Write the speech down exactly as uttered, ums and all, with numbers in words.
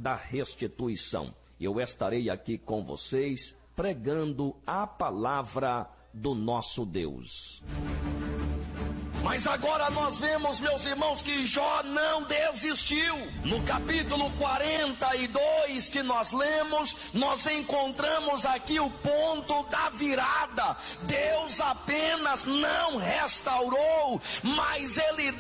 da restituição. Eu estarei aqui com vocês pregando a palavra do nosso Deus. Mas agora nós vemos, meus irmãos, que Jó não desistiu. No capítulo quarenta e dois que nós lemos, nós encontramos aqui o ponto da virada. Deus apenas não restaurou, mas Ele